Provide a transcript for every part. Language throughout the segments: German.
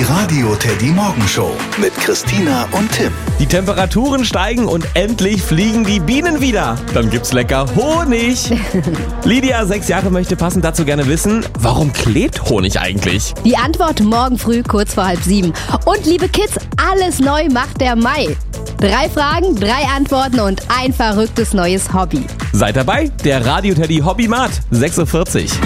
Radio Teddy Morgenshow mit Christina und Tim. Die Temperaturen steigen und endlich fliegen die Bienen wieder. Dann gibt's lecker Honig. Lydia, 6 Jahre, möchte passend dazu gerne wissen, warum klebt Honig eigentlich? Die Antwort morgen früh kurz vor 6:30. Und liebe Kids, alles neu macht der Mai. 3 Fragen, 3 Antworten und ein verrücktes neues Hobby. Seid dabei, der Radio Teddy Hobbymat, 6:40 Uhr.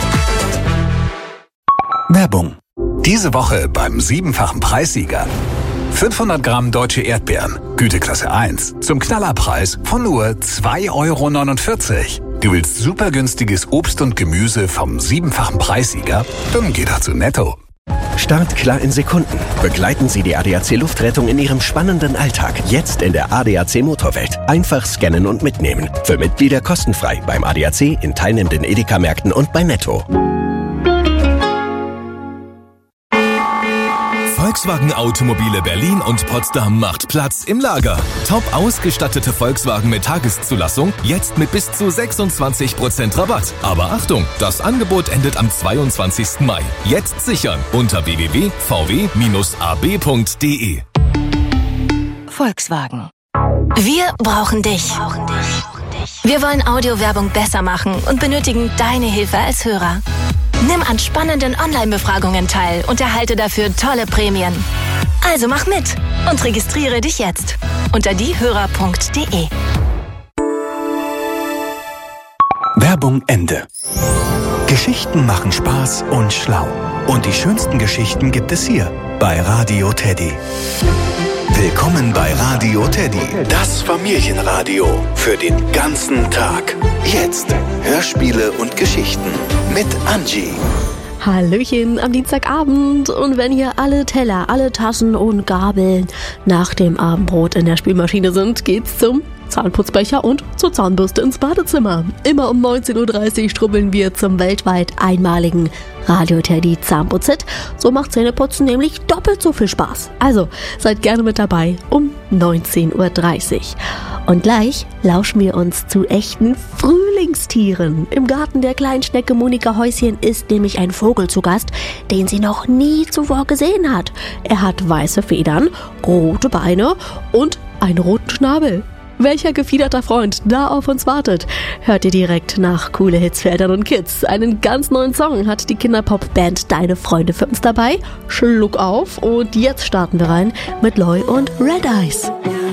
Werbung. Diese Woche beim 7-fachen Preissieger. 500 Gramm deutsche Erdbeeren, Güteklasse 1, zum Knallerpreis von nur 2,49 €. Du willst super günstiges Obst und Gemüse vom 7-fachen Preissieger? Dann geh doch zu Netto. Startklar in Sekunden. Begleiten Sie die ADAC Luftrettung in Ihrem spannenden Alltag. Jetzt in der ADAC Motorwelt. Einfach scannen und mitnehmen. Für Mitglieder kostenfrei beim ADAC, in teilnehmenden Edeka-Märkten und bei Netto. Volkswagen Automobile Berlin und Potsdam macht Platz im Lager. Top ausgestattete Volkswagen mit Tageszulassung, jetzt mit bis zu 26% Rabatt. Aber Achtung, das Angebot endet am 22. Mai. Jetzt sichern unter www.vw-ab.de. Volkswagen. Wir brauchen dich. Wir wollen Audiowerbung besser machen und benötigen deine Hilfe als Hörer. Nimm an spannenden Online-Befragungen teil und erhalte dafür tolle Prämien. Also mach mit und registriere dich jetzt unter diehörer.de. Werbung Ende. Geschichten machen Spaß und schlau. Und die schönsten Geschichten gibt es hier bei Radio Teddy. Willkommen bei Radio Teddy, das Familienradio für den ganzen Tag. Jetzt Hörspiele und Geschichten mit Angie. Hallöchen am Dienstagabend, und wenn hier alle Teller, alle Tassen und Gabeln nach dem Abendbrot in der Spülmaschine sind, geht's zum Zahnputzbecher und zur Zahnbürste ins Badezimmer. Immer um 19:30 Uhr strubbeln wir zum weltweit einmaligen Radio Teddy Zahnputz-Set. So macht Zähneputzen nämlich doppelt so viel Spaß. Also seid gerne mit dabei um 19:30 Uhr. Und gleich lauschen wir uns zu echten Frühlingstieren. Im Garten der kleinen Schnecke Monika Häuschen ist nämlich ein Vogel zu Gast, den sie noch nie zuvor gesehen hat. Er hat weiße Federn, rote Beine und einen roten Schnabel. Welcher gefiederter Freund da auf uns wartet, hört ihr direkt nach Coole Hits für Eltern und Kids. Einen ganz neuen Song hat die Kinderpop-Band Deine Freunde für uns dabei. Schluck auf, und jetzt starten wir rein mit Loi und Red Eyes.